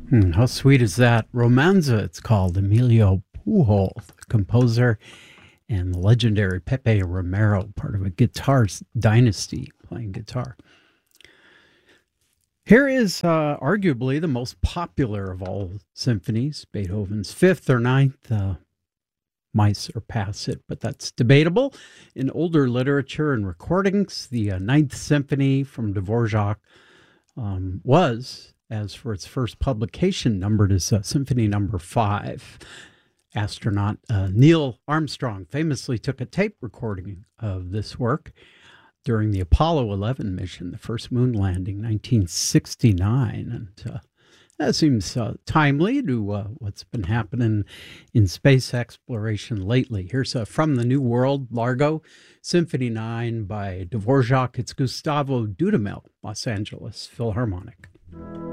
How sweet is that? Romanza, it's called. Emilio Pujol, the composer, and the legendary Pepe Romero, part of a guitar dynasty playing guitar. Here is arguably the most popular of all symphonies, Beethoven's Fifth or Ninth. Might surpass it, but that's debatable. In older literature and recordings, the Ninth Symphony from Dvorak was, as for its first publication, numbered as Symphony Number 5. Astronaut Neil Armstrong famously took a tape recording of this work during the Apollo 11 mission, the first moon landing, 1969. And that seems timely to what's been happening in space exploration lately. Here's From the New World, Largo, Symphony 9 by Dvorak. It's Gustavo Dudamel, Los Angeles Philharmonic.